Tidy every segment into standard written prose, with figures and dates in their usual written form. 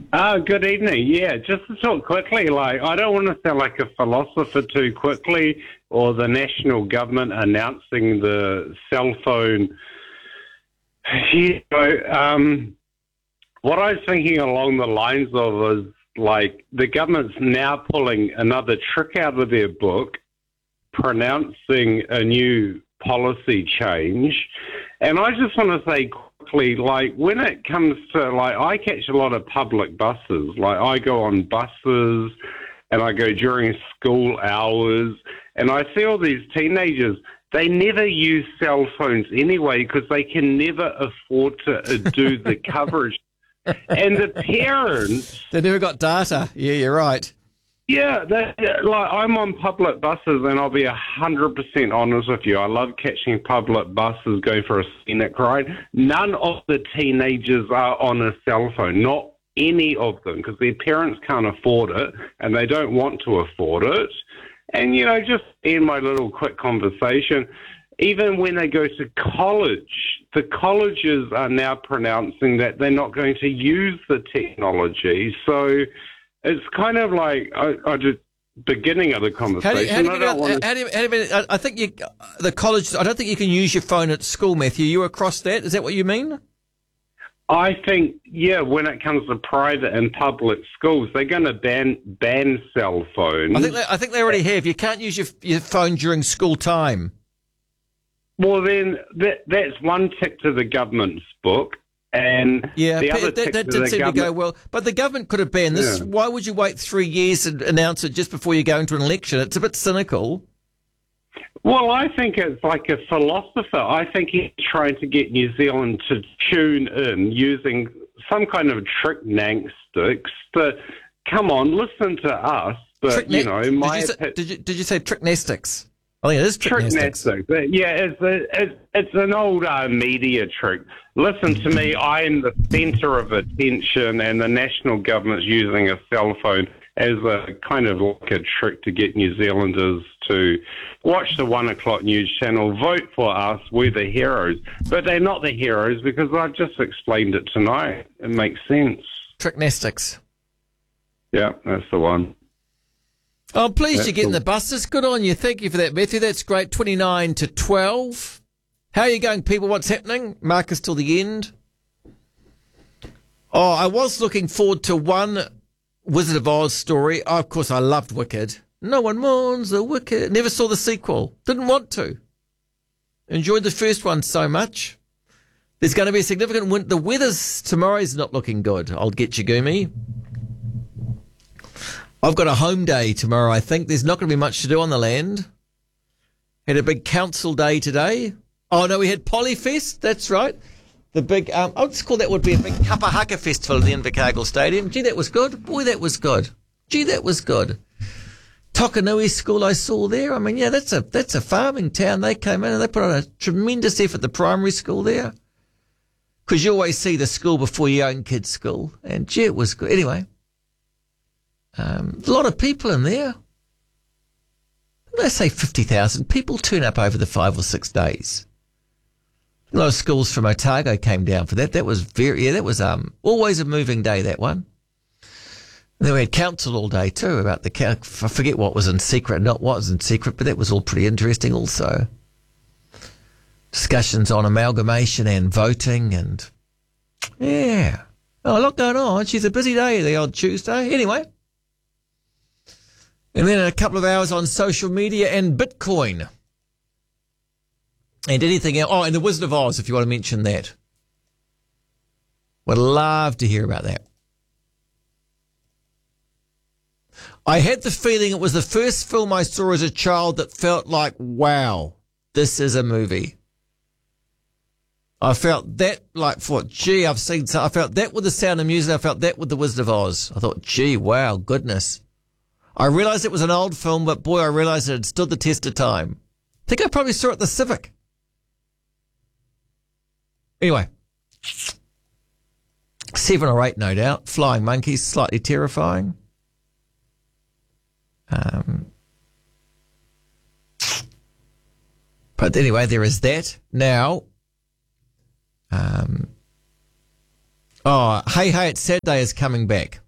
Good evening. Yeah, just to talk quickly, I don't want to sound like a philosopher too quickly, or the national government announcing the cell phone. What I was thinking along the lines of was the government's now pulling another trick out of their book, pronouncing a new policy change. And I just want to say quickly, when it comes to, I catch a lot of public buses. I go on buses and I go during school hours, and I see all these teenagers. They never use cell phones anyway because they can never afford to do the coverage. And the parents... They never got data. Yeah, you're right. Yeah, I'm on public buses, and I'll be 100% honest with you. I love catching public buses, going for a scenic ride. None of the teenagers are on a cell phone, not any of them, because their parents can't afford it, and they don't want to afford it. And, just end my little quick conversation, even when they go to college, the colleges are now pronouncing that they're not going to use the technology. So it's kind of I just beginning of the conversation. I think the college. I don't think you can use your phone at school, Matthew. You across that? Is that what you mean? I think, when it comes to private and public schools, they're going to ban cell phones. I think they already have. You can't use your phone during school time. Well, then that's one tick to the government's book. And the other that did seem to go well. But the government could have banned this. Yeah. Why would you wait 3 years and announce it just before you go into an election? It's a bit cynical. Well, I think it's like a philosopher. I think he's trying to get New Zealand to tune in using some kind of tricknastics to, come on, listen to us. But, did you say tricknastics? I think it is tricknastics. Yeah, it's an old media trick. Listen to me, I am the centre of attention, and the national government's using a cell phone as a kind of like a trick to get New Zealanders to watch the 1 o'clock news channel, vote for us, we're the heroes. But they're not the heroes because I've just explained it tonight. It makes sense. Tricknastics. Yeah, that's the one. Oh, I'm pleased you're getting the buses. Good on you. Thank you for that, Matthew. That's great. 29 to 12. How are you going, people? What's happening? Marcus till the end. Oh, I was looking forward to one Wizard of Oz story. Oh, of course, I loved Wicked. No one mourns the Wicked. Never saw the sequel. Didn't want to. Enjoyed the first one so much. There's going to be a significant winter. The weather's tomorrow's not looking good. I'll get you, Goomy. I've got a home day tomorrow, I think. There's not going to be much to do on the land. Had a big council day today. Oh, no, we had Polyfest. That's right. The big, I'll just call that would be a big Kapa Haka festival in the Invercargill Stadium. Gee, that was good. Boy, that was good. Gee, that was good. Tokanui School I saw there. I mean, yeah, that's a farming town. They came in and they put on a tremendous effort, the primary school there. Because you always see the school before your own kid's school. And gee, it was good. Anyway. A lot of people in there. Let's say 50,000 people turn up over the 5 or 6 days. A lot of schools from Otago came down for that. That was always a moving day, that one. And then we had council all day too about I forget what was in secret, not what was in secret, but that was all pretty interesting also. Discussions on amalgamation and voting and, yeah. Oh, a lot going on. She's a busy day, the old Tuesday. Anyway. And then a couple of hours on social media and Bitcoin. And anything else. Oh, and the Wizard of Oz, if you want to mention that. Would love to hear about that. I had the feeling it was the first film I saw as a child that felt like, wow, this is a movie. I felt that I felt that with The Sound of Music. I felt that with The Wizard of Oz. I thought, gee, wow, goodness. I realised it was an old film, but boy, I realised it had stood the test of time. I think I probably saw it at the Civic. Anyway. 7 or 8, no doubt. Flying monkeys, slightly terrifying. But anyway, there is that. Now, Oh, Hey Hey It's Saturday is coming back.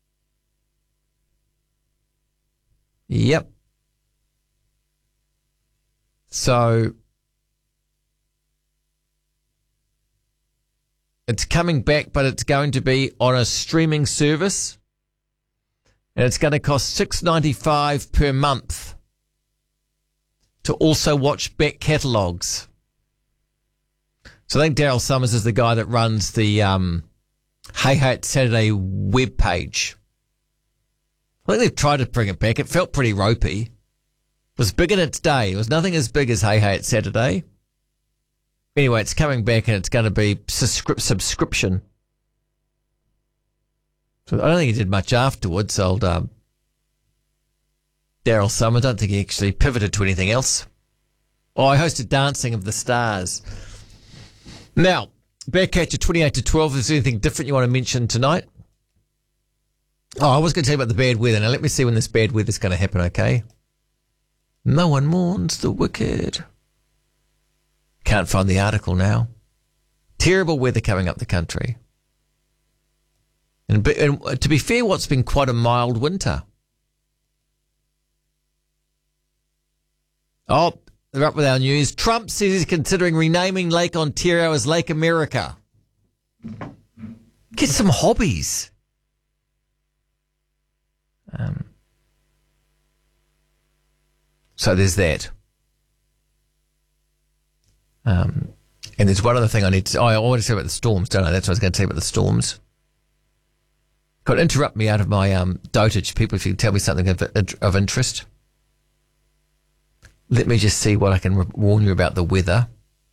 Yep. So it's coming back, but it's going to be on a streaming service, and it's going to cost $6.95 per month to also watch back catalogues. So I think Daryl Summers is the guy that runs the Hey Hey It's Saturday webpage. I think they've tried to bring it back. It felt pretty ropey. It was big in its day. It was nothing as big as Hey Hey It's Saturday. Anyway, it's coming back and it's going to be subscription. So I don't think he did much afterwards, old Daryl Summers. I don't think he actually pivoted to anything else. Oh, I hosted Dancing of the Stars. Now, back at you 28 to 12. Is there anything different you want to mention tonight? Oh, I was going to tell you about the bad weather. Now, let me see when this bad weather is going to happen, okay? No one mourns the wicked. Can't find the article now. Terrible weather coming up the country. And to be fair, what's been quite a mild winter. Oh, they're up with our news. Trump says he's considering renaming Lake Ontario as Lake America. Get some hobbies. So there's that. And there's one other thing I need to... Oh, I want to say about the storms, don't I? That's what I was going to tell you about the storms. Got to interrupt me out of my dotage, people, if you can tell me something of interest. Let me just see what I can warn you about the weather.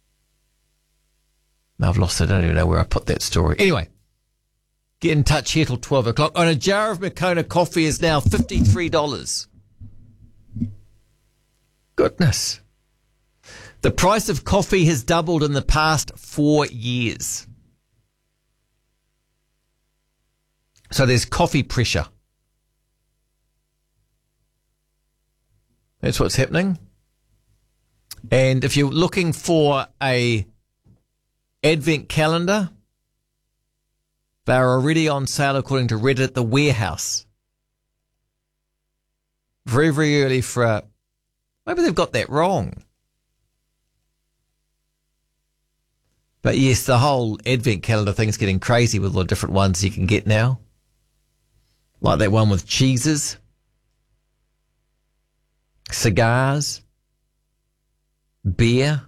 I've lost it. I don't even know where I put that story. Anyway, get in touch here till 12 o'clock. And a jar of Moccona coffee is now $53. Goodness. The price of coffee has doubled in the past 4 years. So there's coffee pressure. That's what's happening. And if you're looking for a advent calendar, they're already on sale according to Reddit, The Warehouse. Very, very early for a... Maybe they've got that wrong. But yes, the whole advent calendar thing's getting crazy with all the different ones you can get now. Like that one with cheeses, cigars, beer.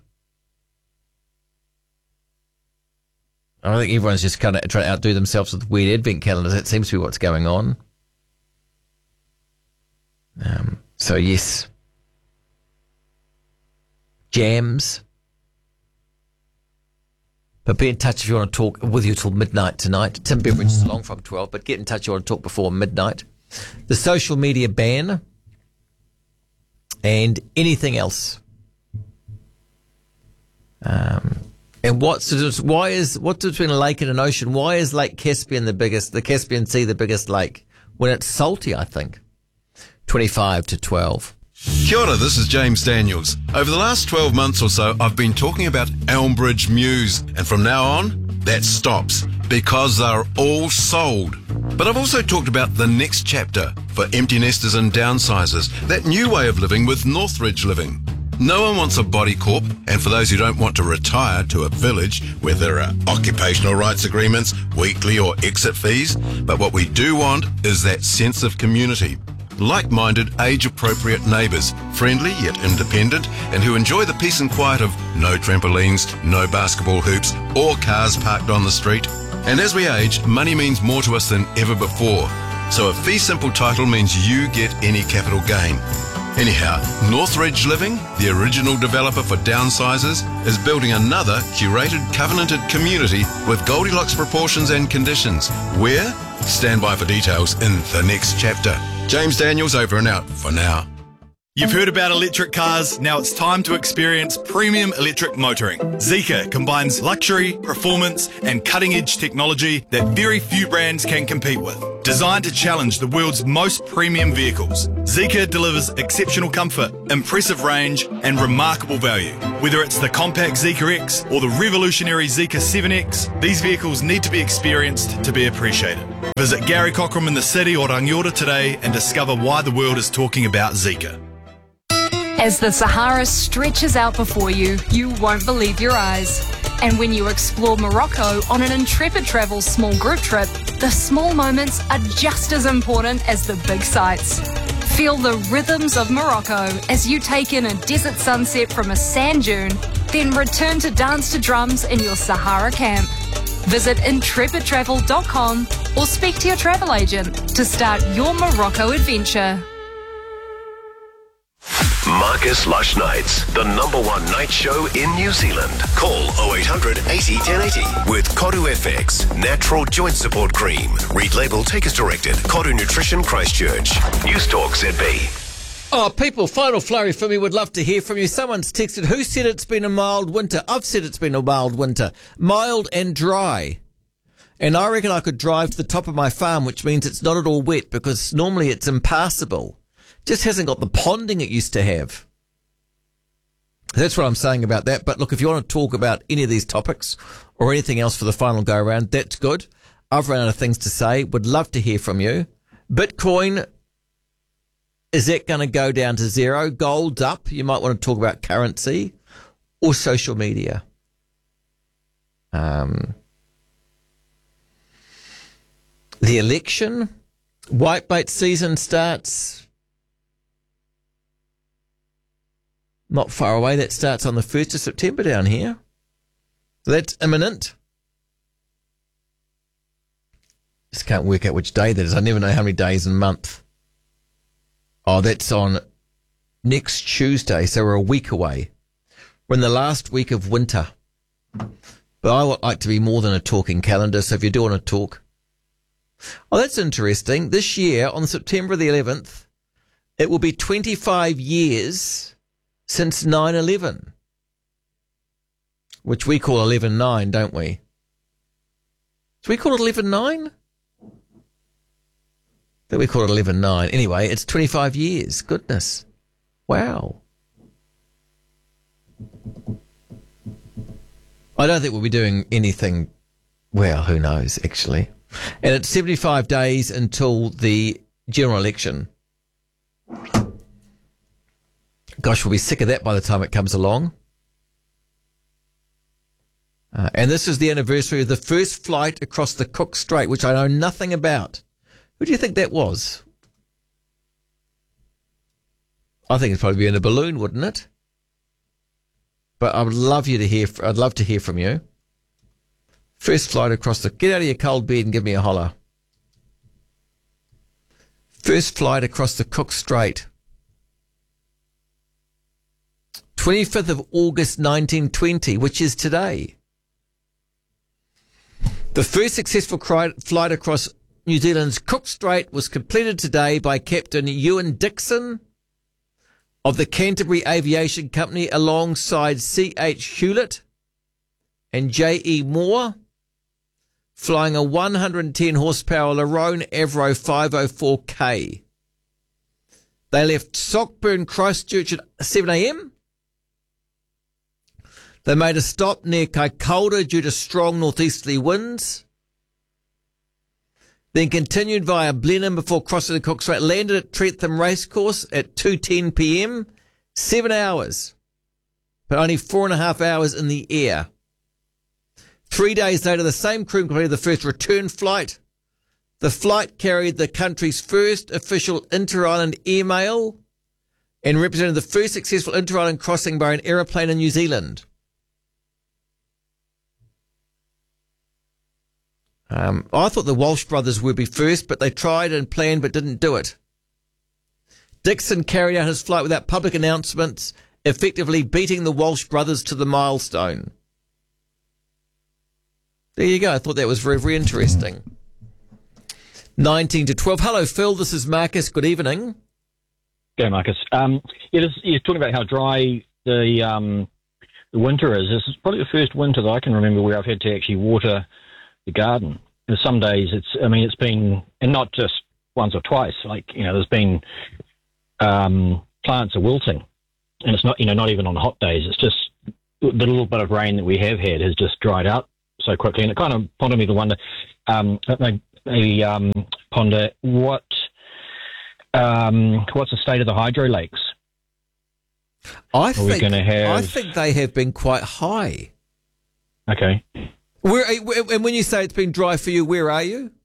I think everyone's just kind of trying to outdo themselves with weird advent calendars. That seems to be what's going on. So yes. Jams. But be in touch if you want to talk with you till midnight tonight. Tim Beveridge is along from 12, but get in touch if you want to talk before midnight. The social media ban and anything else. And what's between a lake and an ocean? Why is Lake Caspian the Caspian Sea the biggest lake? When it's salty, I think. 25 to 12. Kia ora, this is James Daniels. Over the last 12 months or so, I've been talking about Elmbridge Mews, and from now on, that stops, because they're all sold. But I've also talked about the next chapter for empty nesters and downsizers, that new way of living with Northridge Living. No one wants a body corp, and for those who don't want to retire to a village where there are occupational rights agreements, weekly or exit fees, but what we do want is that sense of community. Like-minded, age-appropriate neighbours, friendly yet independent, and who enjoy the peace and quiet of no trampolines, no basketball hoops, or cars parked on the street. And as we age, money means more to us than ever before. So a fee simple title means you get any capital gain. Anyhow, Northridge Living, the original developer for downsizers, is building another curated, covenanted community with Goldilocks proportions and conditions. Where? Stand by for details in the next chapter. James Daniels over and out for now. You've heard about electric cars, now it's time to experience premium electric motoring. Zeekr combines luxury, performance and cutting-edge technology that very few brands can compete with. Designed to challenge the world's most premium vehicles, Zeekr delivers exceptional comfort, impressive range and remarkable value. Whether it's the compact Zeekr X or the revolutionary Zeekr 7X, these vehicles need to be experienced to be appreciated. Visit Gary Cockram in the city or Rangiora today and discover why the world is talking about Zeekr. As the Sahara stretches out before you, you won't believe your eyes. And when you explore Morocco on an Intrepid Travel small group trip, the small moments are just as important as the big sights. Feel the rhythms of Morocco as you take in a desert sunset from a sand dune, then return to dance to drums in your Sahara camp. Visit intrepidtravel.com or speak to your travel agent to start your Morocco adventure. Marcus Lush Nights, the #1 night show in New Zealand. Call 0800 80 1080 with Koru FX, natural joint support cream. Read label, take as directed. Koru Nutrition Christchurch. News Talk ZB. Oh, people, final flurry for me. Would love to hear from you. Someone's texted, who said it's been a mild winter? I've said it's been a mild winter. Mild and dry. And I reckon I could drive to the top of my farm, which means it's not at all wet because normally it's impassable. Just hasn't got the ponding it used to have. That's what I'm saying about that. But look, if you want to talk about any of these topics or anything else for the final go around, that's good. I've run out of things to say. Would love to hear from you. Bitcoin, is that going to go down to zero? Gold's up. You might want to talk about currency or social media. The election, whitebait season starts not far away. That starts on the 1st of September down here. So that's imminent. Just can't work out which day that is. I never know how many days and month. Oh, that's on next Tuesday, so we're a week away. We're in the last week of winter. But I would like to be more than a talking calendar, so if you do want to talk. Oh, that's interesting. This year, on September the 11th, it will be 25 years since 9/11, which we call 11/9, don't we? Do we call it 11/9? I think we call it 11/9. Anyway, it's 25 years. Goodness. Wow. I don't think we'll be doing anything, well, who knows, actually. And it's 75 days until the general election. Gosh, we'll be sick of that by the time it comes along. And this is the anniversary of the first flight across the Cook Strait, which I know nothing about. Who do you think that was? I think it'd probably be in a balloon, wouldn't it? But I'd love to hear from you. First flight across the... Get out of your cold bed and give me a holler. First flight across the Cook Strait. 25th of August 1920, which is today. The first successful flight across New Zealand's Cook Strait was completed today by Captain Ewan Dixon of the Canterbury Aviation Company alongside C.H. Hewlett and J.E. Moore, flying a 110 horsepower Larone Avro 504K. They left Sockburn, Christchurch at 7 a.m. They made a stop near Kaikoura due to strong northeasterly winds. Then continued via Blenheim before crossing the Cook Strait. Landed at Trentham Racecourse at 2:10 p.m. 7 hours, but only 4.5 hours in the air. 3 days later, the same crew completed the first return flight. The flight carried the country's first official inter-island airmail and represented the first successful inter-island crossing by an aeroplane in New Zealand. I thought the Walsh brothers would be first, but they tried and planned but didn't do it. Dixon carried out his flight without public announcements, effectively beating the Walsh brothers to the milestone. There you go. I thought that was very, very interesting. 19 to 12. Hello, Phil. This is Marcus. Good evening. Go, Marcus. You're talking about how dry the winter is. This is probably the first winter that I can remember where I've had to actually water the garden. And some days it's been, and not just once or twice, there's been plants are wilting. And it's not, not even on hot days. It's just the little bit of rain that we have had has just dried out so quickly. And it kind of prompted me to wonder, ponder what's the state of the hydro lakes? I think they have been quite high. Okay. And when you say it's been dry for you, where are you?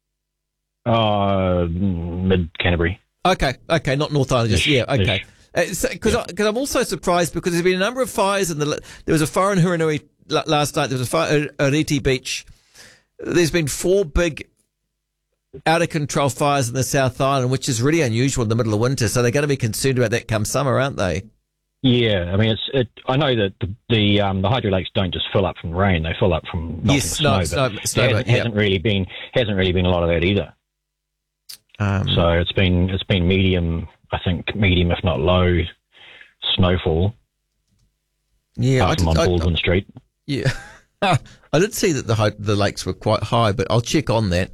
Mid Canterbury. Okay, not North Island. Yeah, okay. Because I'm also surprised because there's been a number of fires. There was a fire in Huranui last night. There was a fire at Oriti Beach. There's been 4 big out-of-control fires in the South Island, which is really unusual in the middle of winter. So they're going to be concerned about that come summer, aren't they? Yeah, I mean, I know that the hydro lakes don't just fill up from rain; they fill up from snow. But hasn't really been a lot of that either. So it's been medium, I think, if not low, snowfall. Yeah, on Baldwin Street. Yeah, I did see that the lakes were quite high, but I'll check on that.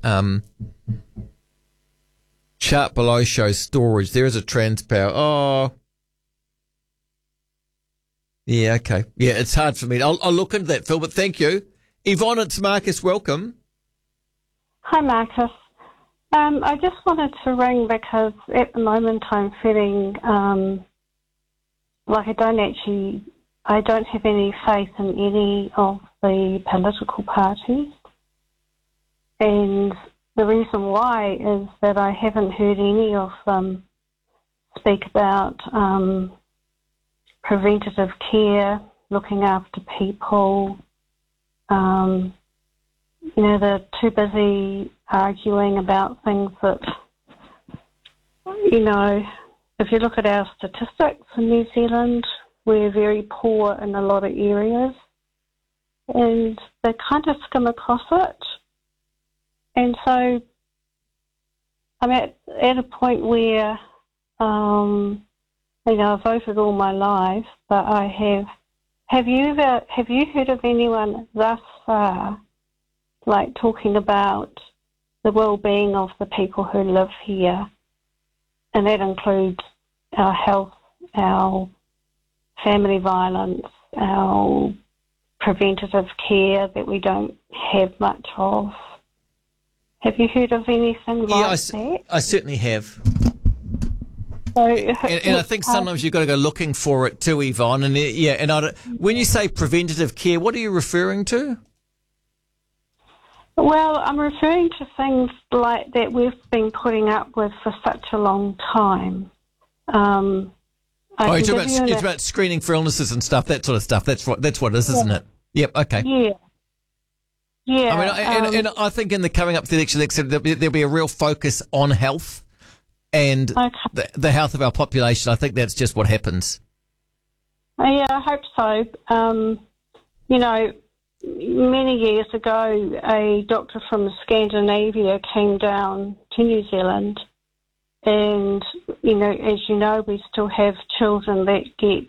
Chart below shows storage. There is a Transpower. Oh. Yeah, okay. Yeah, it's hard for me. I'll look into that, Phil, but thank you. Yvonne, it's Marcus. Welcome. Hi, Marcus. I just wanted to ring because at the moment I'm feeling like I don't have any faith in any of the political parties. And the reason why is that I haven't heard any of them speak about preventative care, looking after people. They're too busy arguing about things that, if you look at our statistics in New Zealand, we're very poor in a lot of areas, and they kind of skim across it. And so I'm at a point where, I've voted all my life, but I have. Have you heard of anyone thus far, talking about the well-being of the people who live here? And that includes our health, our family violence, our preventative care that we don't have much of. Have you heard of anything like that? I certainly have. So, and I think sometimes you've got to go looking for it too, Yvonne. And when you say preventative care, what are you referring to? Well, I'm referring to things like that we've been putting up with for such a long time. It's about screening for illnesses and stuff, that sort of stuff. That's what it is, isn't it? Yep. Okay. Yeah. I mean, and I think in the coming up to the election, there'll be a real focus on health and the health of our population. I think that's just what happens. Yeah, I hope so. Many years ago, a doctor from Scandinavia came down to New Zealand, and, as you know, we still have children that get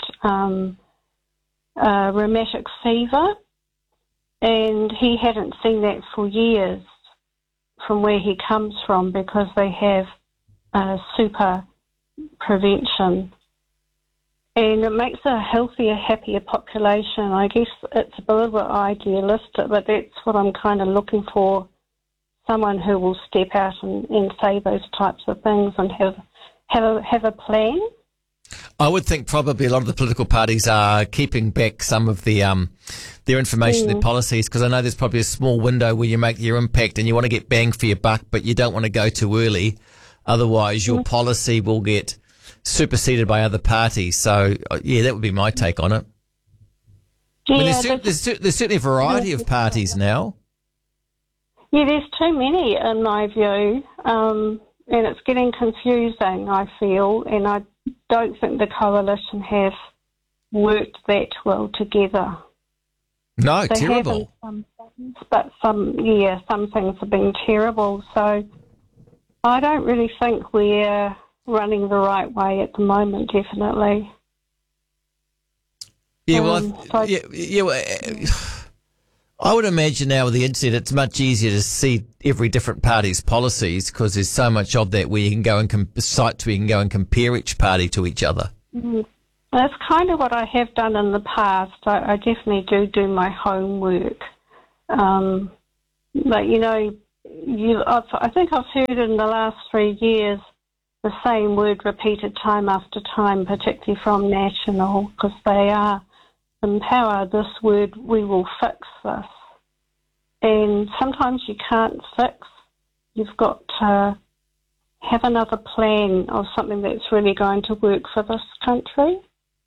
rheumatic fever, and he hadn't seen that for years from where he comes from because they have super prevention. And it makes a healthier, happier population. I guess it's a little bit idealistic, but that's what I'm kind of looking for, someone who will step out and say those types of things and have a plan. I would think probably a lot of the political parties are keeping back some of the their information, their policies, because I know there's probably a small window where you make your impact and you want to get bang for your buck, but you don't want to go too early. Otherwise, your policy will get superseded by other parties. So, that would be my take on it. Yeah, I mean, there's certainly a variety of parties now. Yeah, there's too many in my view, and it's getting confusing, I feel, and I don't think the coalition have worked that well together. No, they terrible. Some things, but some things have been terrible. So I don't really think we're running the right way at the moment, definitely. Yeah, I would imagine now with the internet, it's much easier to see every different party's policies because there's so much of that where you can go and sites where you can go and compare each party to each other. That's kind of what I have done in the past. I definitely do my homework. But, you know, I think I've heard in the last 3 years the same word repeated time after time, particularly from National, because they are in power, this word, we will fix this. And sometimes you can't fix. You've got to have another plan of something that's really going to work for this country.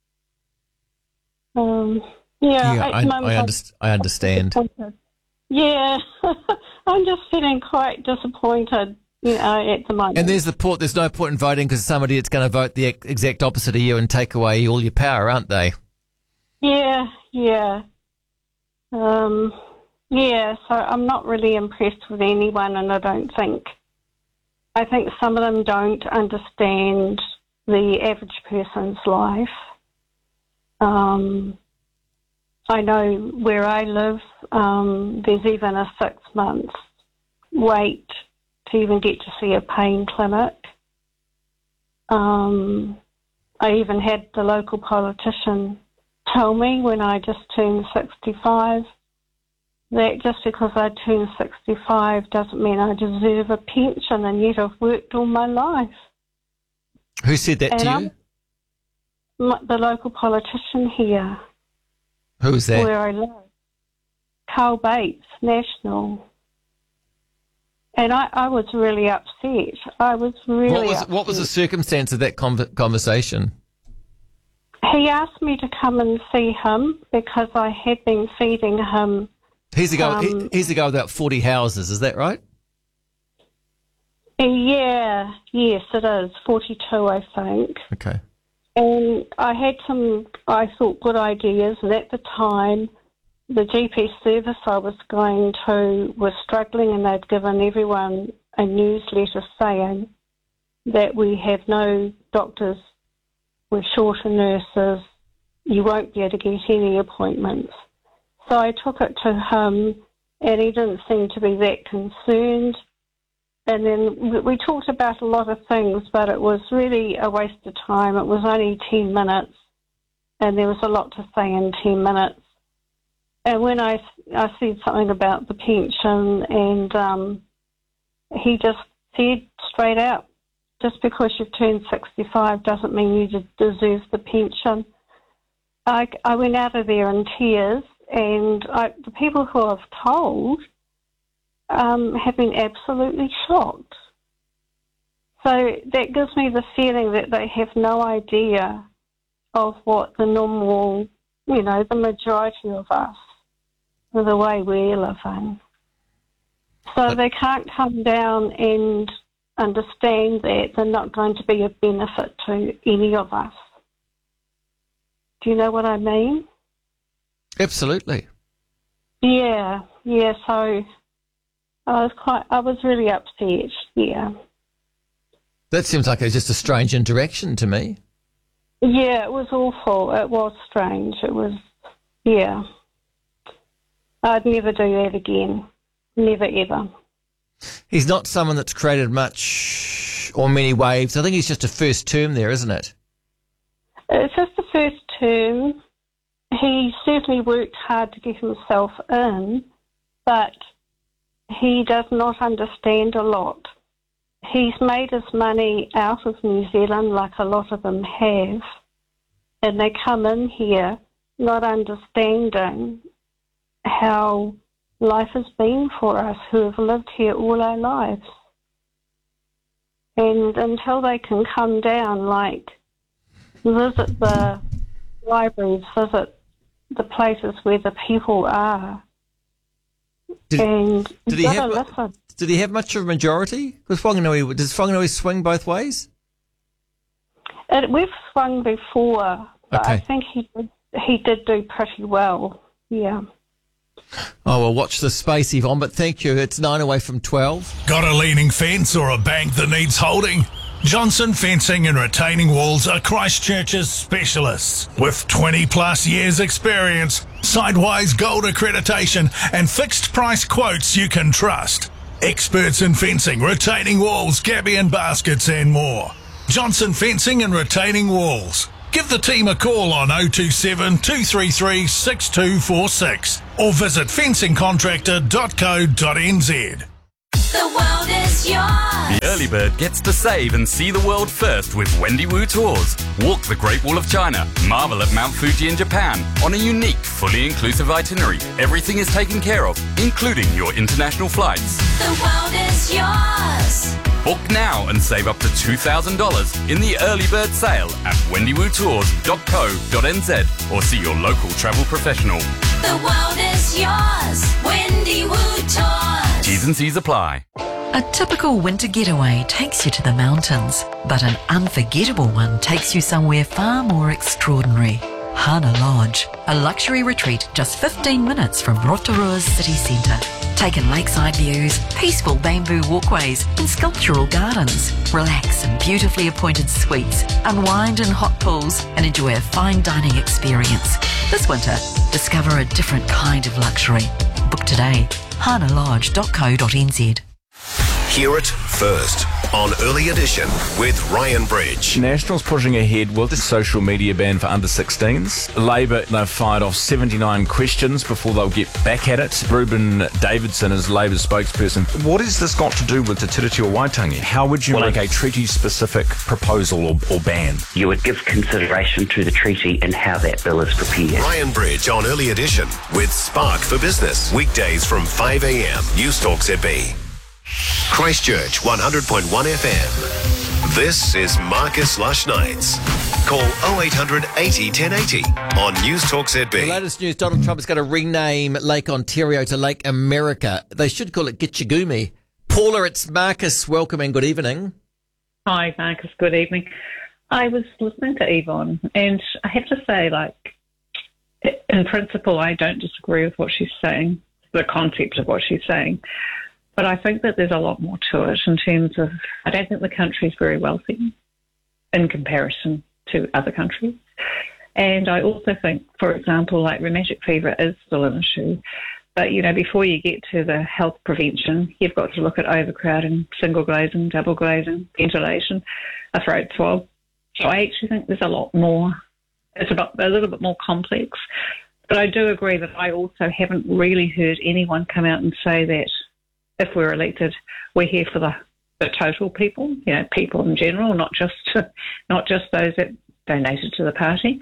I understand. Yeah, I'm just feeling quite disappointed, you know, at the moment. And there's no point in voting because somebody that's going to vote the exact opposite of you and take away all your power, aren't they? Yeah. So I'm not really impressed with anyone, and I think some of them don't understand the average person's life. I know where I live, there's even a 6 month wait to even get to see a pain clinic. I even had the local politician tell me when I just turned 65 that just because I turned 65 doesn't mean I deserve a pension, and yet I've worked all my life. Who said that to you? The local politician here. Who's that? Where I live. Carl Bates, National. And I was really upset. What was the circumstance of that conversation? He asked me to come and see him because I had been feeding him. He's the guy with about 40 houses, is that right? Yeah, yes, it is. 42, I think. Okay. And I had some, I thought, good ideas. And at the time, the GP service I was going to was struggling, and they'd given everyone a newsletter saying that we have no doctors, we're short of nurses, you won't be able to get any appointments. So I took it to him, and he didn't seem to be that concerned. And then we talked about a lot of things, but it was really a waste of time. It was only 10 minutes, and there was a lot to say in 10 minutes. And when I said something about the pension, and he just said straight out, just because you've turned 65 doesn't mean you deserve the pension. I went out of there in tears, and the people who I've told have been absolutely shocked. So that gives me the feeling that they have no idea of what the normal, you know, the majority of us, the way we're living. So they can't come down and understand that they're not going to be a benefit to any of us. Do you know what I mean? Absolutely. Yeah, so I was really upset, yeah. That seems like it's just a strange interaction to me. Yeah, it was awful. It was strange. It was, yeah. I'd never do that again. Never, ever. He's not someone that's created much or many waves. I think he's just a first term there, isn't it? It's just the first term. He certainly worked hard to get himself in, but he does not understand a lot. He's made his money out of New Zealand like a lot of them have, and they come in here not understanding how life has been for us who have lived here all our lives. And until they can come down, like visit the libraries, visit the places where the people are, did he have much of a majority? Does Whanganui swing both ways? We've swung before, but okay. I think he did do pretty well, yeah. Oh, well, watch the space, Yvonne, but thank you. It's 9 away from 12. Got a leaning fence or a bank that needs holding? Johnson Fencing and Retaining Walls are Christchurch's specialists. With 20 plus years experience, Sidewise Gold accreditation and fixed price quotes you can trust. Experts in fencing, retaining walls, gabion and baskets and more. Johnson Fencing and Retaining Walls. Give the team a call on 027 233 6246 or visit fencingcontractor.co.nz. The world is yours. The early bird gets to save and see the world first with Wendy Wu Tours. Walk the Great Wall of China, marvel at Mount Fuji in Japan on a unique, fully inclusive itinerary. Everything is taken care of, including your international flights. The world is yours. Book now and save up to $2,000 in the early bird sale at wendywutours.co.nz or see your local travel professional. The world is yours. Wendy Wu Tours. T's and C's apply. A typical winter getaway takes you to the mountains, but an unforgettable one takes you somewhere far more extraordinary. Hana Lodge, a luxury retreat just 15 minutes from Rotorua's city centre. Take in lakeside views, peaceful bamboo walkways and sculptural gardens. Relax in beautifully appointed suites, unwind in hot pools and enjoy a fine dining experience. This winter, discover a different kind of luxury. Book today, hanalodge.co.nz. Hear it first on Early Edition with Ryan Bridge. Nationals pushing ahead with the social media ban for under 16s. Labor, they've fired off 79 questions before they'll get back at it. Ruben Davidson is Labor's spokesperson. What has this got to do with Te Tiriti o Waitangi? How would you make a treaty-specific proposal or ban? You would give consideration to the treaty and how that bill is prepared. Ryan Bridge on Early Edition with Spark for Business. Weekdays from 5 a.m. News Talk ZB. Christchurch 100.1 FM. This is Marcus Lush Nights. Call 0800 80 1080 on News Talk ZB. The latest news, Donald Trump is going to rename Lake Ontario to Lake America. They should call it Gitchagumi. Paula, it's Marcus. Welcome and good evening. Hi, Marcus. Good evening. I was listening to Yvonne, and I have to say, in principle, I don't disagree with what she's saying, the concept of what she's saying. But I think that there's a lot more to it in terms of, I don't think the country is very wealthy in comparison to other countries. And I also think, for example, rheumatic fever is still an issue. But, before you get to the health prevention, you've got to look at overcrowding, single glazing, double glazing, ventilation, a throat swab. So I actually think there's a lot more. It's a little bit more complex. But I do agree that I also haven't really heard anyone come out and say that if we're elected, we're here for the total people, people in general, not just those that donated to the party.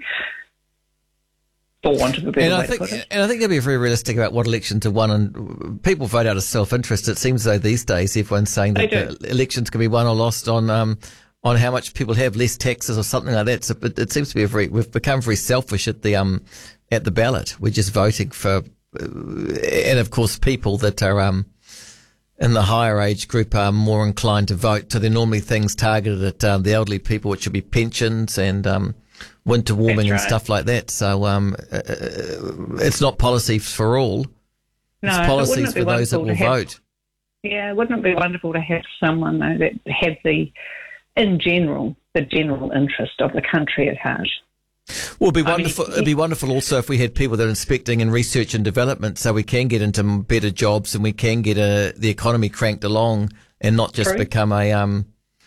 For want of a better way to put it. And I think they'll be very realistic about what elections are won, and people vote out of self-interest. It seems as though these days everyone's saying that the elections can be won or lost on how much people have, less taxes or something like that. So it seems to be we've become very selfish at the ballot. We're just voting for, and of course people that are in the higher age group are more inclined to vote. So they're normally things targeted at the elderly people, which would be pensions and winter warming and stuff like that. So it's not policies for all. No, it's policies for those that will vote. Yeah, wouldn't it be wonderful to have someone, though, that had the general interest of the country at heart? Well, it'd be wonderful. It'd be wonderful also if we had people that are inspecting and research and development, so we can get into better jobs and we can get the economy cranked along and not just become an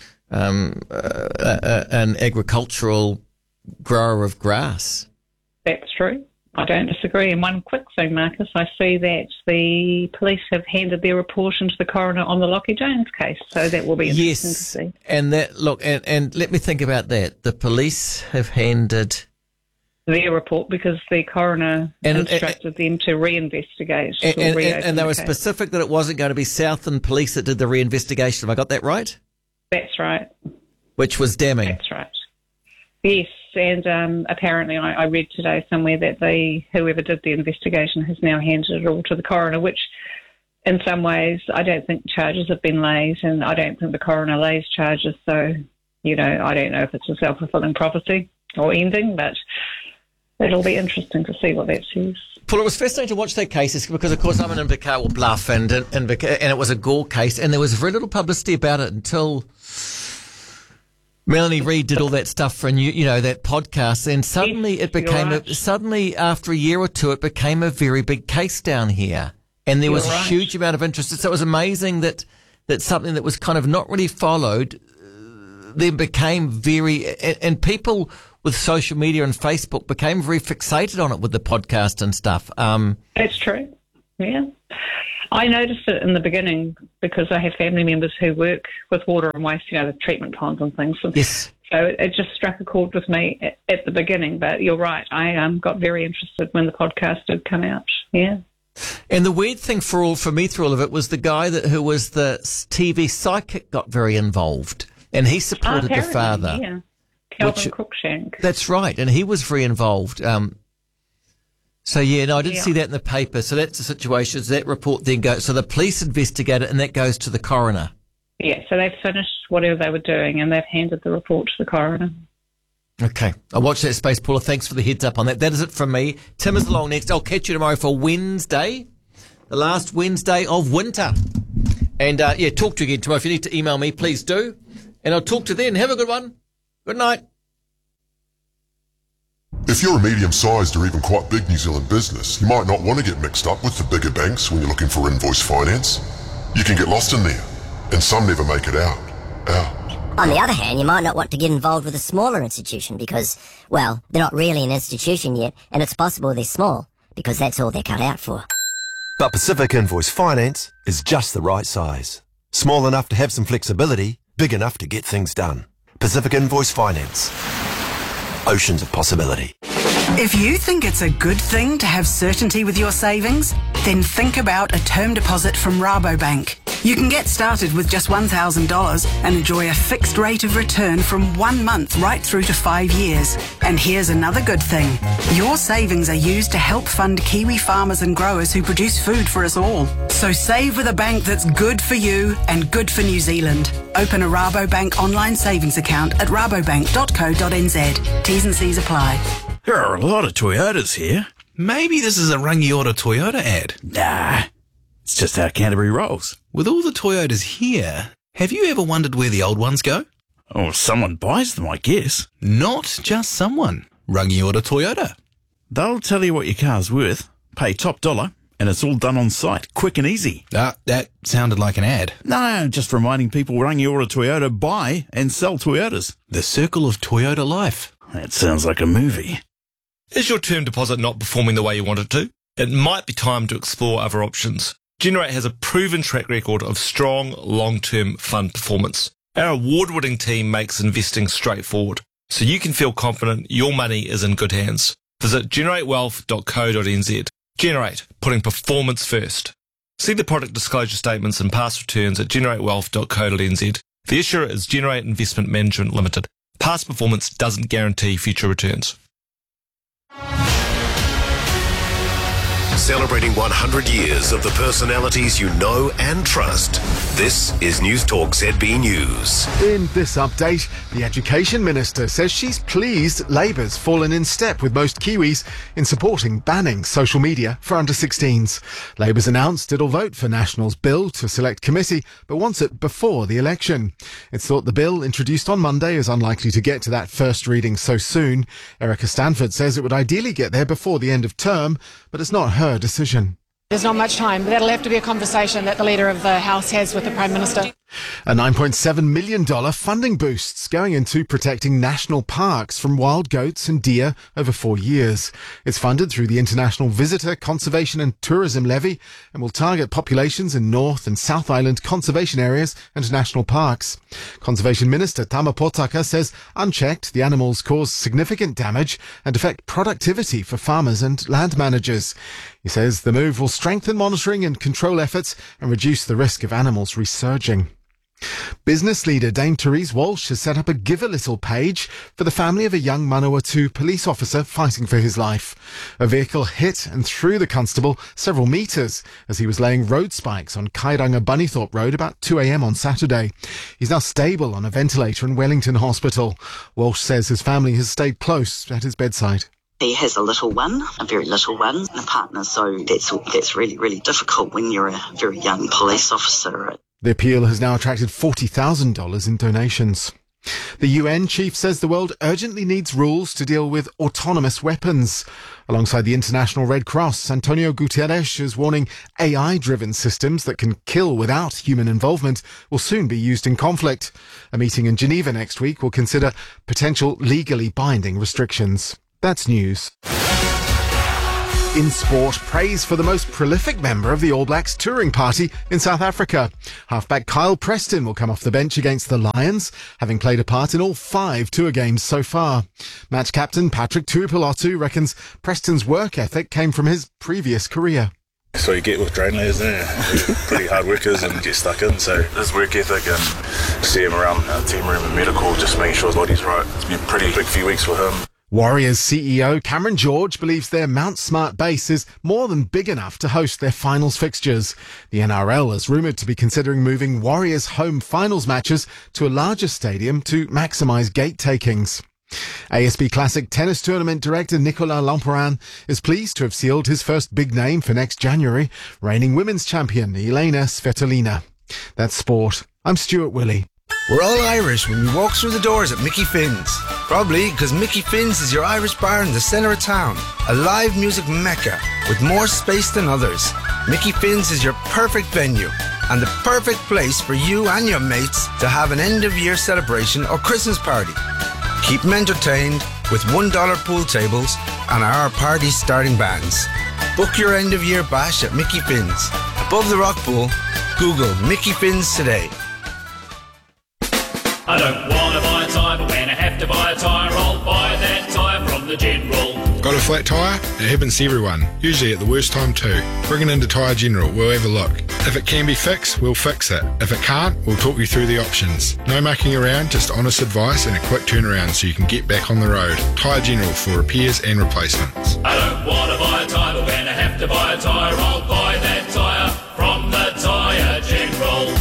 agricultural grower of grass. That's true. I don't disagree. And one quick thing, Marcus, I see that the police have handed their report into the coroner on the Lockie Jones case, so that will be interesting to see. And that and let me think about that. The police have handed their report because the coroner instructed them to reinvestigate. And they were specific that it wasn't going to be Southern Police that did the reinvestigation. Have I got that right? That's right. Which was damning. That's right. Yes, and apparently I read today somewhere that whoever did the investigation has now handed it all to the coroner, which in some ways I don't think charges have been laid, and I don't think the coroner lays charges, so, I don't know if it's a self-fulfilling prophecy or ending, but it'll be interesting to see what that says. Paul, it was fascinating to watch that case because, of course, I'm in Invercargill Bluff, and it was a Gore case, and there was very little publicity about it until Melanie Reid did all that stuff for that podcast, and suddenly it became suddenly after a year or two it became a very big case down here, and there was a huge amount of interest. So it was amazing that something that was kind of not really followed then became and people with social media and Facebook became very fixated on it with the podcast and stuff. That's true. Yeah. I noticed it in the beginning because I have family members who work with water and waste, the treatment ponds and things. Yes. So it just struck a chord with me at the beginning. But you're right. I got very interested when the podcast did come out. Yeah. And the weird thing for me through all of it was the guy who was the TV psychic got very involved, and he supported the father. Yeah. Calvin Cruikshank. That's right, and he was very involved. I did see that in the paper. So that's the situation. That report then goes. So the police investigate it, and that goes to the coroner. Yeah, so they've finished whatever they were doing, and they've handed the report to the coroner. Okay. I'll watch that space, Paula. Thanks for the heads up on that. That is it from me. Tim is along next. I'll catch you tomorrow for Wednesday, the last Wednesday of winter. And, talk to you again tomorrow. If you need to email me, please do. And I'll talk to you then. Have a good one. Good night. If you're a medium-sized or even quite big New Zealand business, you might not want to get mixed up with the bigger banks when you're looking for invoice finance. You can get lost in there, and some never make it out. On the other hand, you might not want to get involved with a smaller institution because, well, they're not really an institution yet, and it's possible they're small, because that's all they're cut out for. But Pacific Invoice Finance is just the right size. Small enough to have some flexibility, big enough to get things done. Pacific Invoice Finance. Oceans of possibility. If you think it's a good thing to have certainty with your savings, then think about a term deposit from Rabobank. You can get started with just $1,000 and enjoy a fixed rate of return from 1 month right through to 5 years. And here's another good thing. Your savings are used to help fund Kiwi farmers and growers who produce food for us all. So save with a bank that's good for you and good for New Zealand. Open a Rabobank online savings account at rabobank.co.nz. T's and C's apply. There are a lot of Toyotas here. Maybe this is a Rangiora Toyota ad. Nah, it's just how Canterbury rolls. With all the Toyotas here, have you ever wondered where the old ones go? Oh, someone buys them, I guess. Not just someone. Rangiora Toyota. They'll tell you what your car's worth, pay top dollar, and it's all done on site, quick and easy. That sounded like an ad. No, just reminding people Rangiora Toyota buy and sell Toyotas. The circle of Toyota life. That sounds like a movie. Is your term deposit not performing the way you want it to? It might be time to explore other options. Generate has a proven track record of strong, long-term fund performance. Our award-winning team makes investing straightforward, so you can feel confident your money is in good hands. Visit generatewealth.co.nz. Generate, putting performance first. See the product disclosure statements and past returns at generatewealth.co.nz. The issuer is Generate Investment Management Limited. Past performance doesn't guarantee future returns. Celebrating 100 years of the personalities you know and trust. This is News Talk ZB News. In this update, the Education Minister says she's pleased Labour's fallen in step with most Kiwis in supporting banning social media for under-16s. Labour's announced it'll vote for National's bill to select committee, but wants it before the election. It's thought the bill introduced on Monday is unlikely to get to that first reading so soon. Erica Stanford says it would ideally get there before the end of term, but it's not her decision. There's not much time, but that'll have to be a conversation that the Leader of the House has with the Prime Minister. A $9.7 million funding boost's going into protecting national parks from wild goats and deer over 4 years. It's funded through the International Visitor, Conservation and Tourism Levy and will target populations in North and South Island conservation areas and national parks. Conservation Minister Tama Potaka says unchecked, the animals cause significant damage and affect productivity for farmers and land managers. He says the move will strengthen monitoring and control efforts and reduce the risk of animals resurging. Business leader Dame Therese Walsh has set up a Give a Little page for the family of a young Manawatu police officer fighting for his life. A vehicle hit and threw the constable several metres as he was laying road spikes on Kairanga Bunnythorpe Road about 2 a.m. on Saturday. He's now stable on a ventilator in Wellington Hospital. Walsh says his family has stayed close at his bedside. He has a little one, a very little one, and a partner, so that's really, really difficult when you're a very young police officer. The appeal has now attracted $40,000 in donations. The UN chief says the world urgently needs rules to deal with autonomous weapons. Alongside the International Red Cross, Antonio Guterres is warning AI-driven systems that can kill without human involvement will soon be used in conflict. A meeting in Geneva next week will consider potential legally binding restrictions. That's news. In sport, praise for the most prolific member of the All Blacks touring party in South Africa. Halfback Kyle Preston will come off the bench against the Lions, having played a part in all 5 tour games so far. Match captain Patrick Tuipulotu reckons Preston's work ethic came from his previous career. So you get with Drainley, isn't it? Pretty hard workers and get stuck in. So his work ethic and see him around the team room and medical, just making sure his body's right. It's been a pretty big few weeks for him. Warriors CEO Cameron George believes their Mount Smart base is more than big enough to host their finals fixtures. The NRL is rumoured to be considering moving Warriors' home finals matches to a larger stadium to maximise gate takings. ASB Classic Tennis Tournament director Nicolas Lamporin is pleased to have sealed his first big name for next January, reigning women's champion Elena Svitolina. That's sport. I'm Stuart Willey. We're all Irish when we walk through the doors at Mickey Finn's. Probably because Mickey Finn's is your Irish bar in the centre of town. A live music mecca with more space than others. Mickey Finn's is your perfect venue and the perfect place for you and your mates to have an end-of-year celebration or Christmas party. Keep them entertained with $1 pool tables and our party starting bands. Book your end-of-year bash at Mickey Finn's. Above the rock pool, Google Mickey Finn's today. I don't want to buy a tyre, but when I have to buy a tyre, I'll buy that tyre from the General. Got a flat tyre? It happens to everyone, usually at the worst time too. Bring it into Tyre General, we'll have a look. If it can be fixed, we'll fix it. If it can't, we'll talk you through the options. No mucking around, just honest advice and a quick turnaround so you can get back on the road. Tyre General for repairs and replacements. I don't want to buy a tyre, but when I have to buy a tyre, I'll buy that tyre from the Tyre General.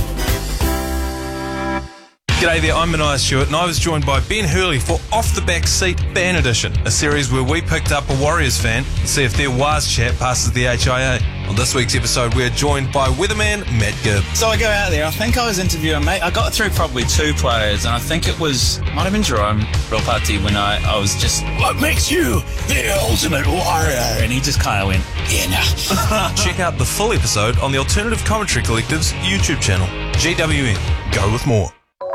G'day there, I'm Mania Stewart and I was joined by Ben Hurley for Off the Back Seat Ban Edition, a series where we picked up a Warriors fan to see if their Waz chat passes the HIA. On this week's episode, we're joined by weatherman Matt Gibb. So I go out there, I think I was interviewing, mate, I got through probably 2 players and I think it might have been Jerome Ropati when I was just, what makes you the ultimate warrior? And he just kind of went, yeah, no. Check out the full episode on the Alternative Commentary Collective's YouTube channel, GWN. Go with more.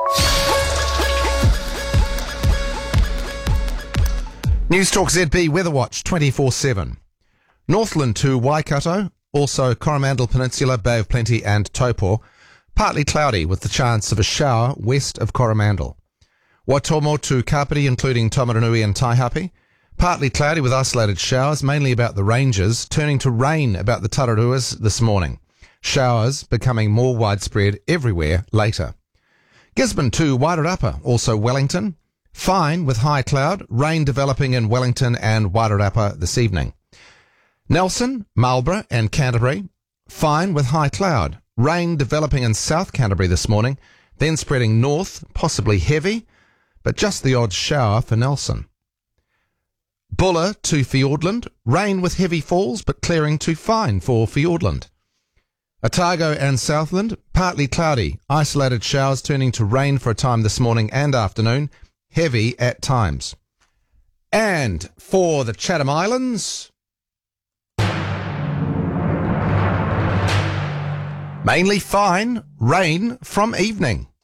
News Talk ZB Weather Watch 24/7. Northland to Waikato, also Coromandel Peninsula, Bay of Plenty and Taupo. Partly cloudy with the chance of a shower west of Coromandel. Waitomo to Kapiti, including Taumarunui and Taihape. Partly cloudy with isolated showers, mainly about the ranges, turning to rain about the Tararuas this morning. Showers becoming more widespread everywhere later. Gisborne to Wairarapa, also Wellington. Fine with high cloud, rain developing in Wellington and Wairarapa this evening. Nelson, Marlborough and Canterbury. Fine with high cloud, rain developing in South Canterbury this morning, then spreading north, possibly heavy, but just the odd shower for Nelson. Buller to Fiordland, rain with heavy falls but clearing to fine for Fiordland. Otago and Southland, partly cloudy, isolated showers turning to rain for a time this morning and afternoon, heavy at times. And for the Chatham Islands, mainly fine, rain from evening.